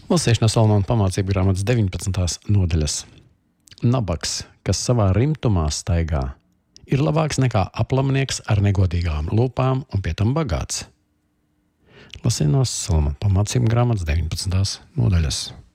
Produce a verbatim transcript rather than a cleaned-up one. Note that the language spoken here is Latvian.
Lasīšu no Salamona pamācību grāmatas deviņpadsmitās nodaļas. Nabaks, kas savā rimtumā staigā, ir labāks nekā aplamnieks ar negodīgām lūpām un pie tam bagāts. Lasīju no Salamona pamācību grāmatas deviņpadsmitās nodaļas.